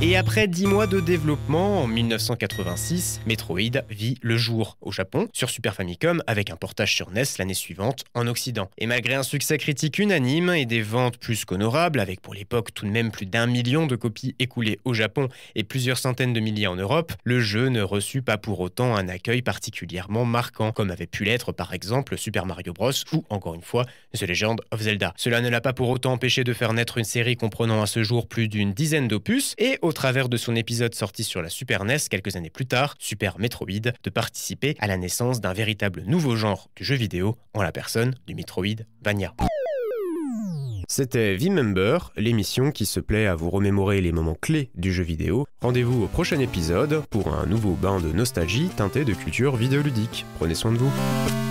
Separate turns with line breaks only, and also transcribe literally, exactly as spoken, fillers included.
Et après dix mois de développement, en mille neuf cent quatre-vingt-six, Metroid vit le jour au Japon, sur Super Famicom, avec un portage sur N E S l'année suivante en Occident. Et malgré un succès critique unanime et des ventes plus qu'honorables, avec pour l'époque tout de même plus d'un million de copies écoulées au Japon et plusieurs centaines de milliers en Europe, le jeu ne reçut pas pour autant un accueil particulièrement marquant, comme avait pu l'être par exemple Super Mario Bros ou encore une fois The Legend of Zelda. Cela ne l'a pas pour autant empêché de faire naître une série comprenant à ce jour plus d'une dizaine d'opus, et au travers de son épisode sorti sur la Super N E S quelques années plus tard, Super Metroid, de participer à la naissance d'un véritable nouveau genre du jeu vidéo en la personne du Metroidvania. C'était V-Member, l'émission qui se plaît à vous remémorer les moments clés du jeu vidéo. Rendez-vous au prochain épisode pour un nouveau bain de nostalgie teinté de culture vidéoludique. Prenez soin de vous.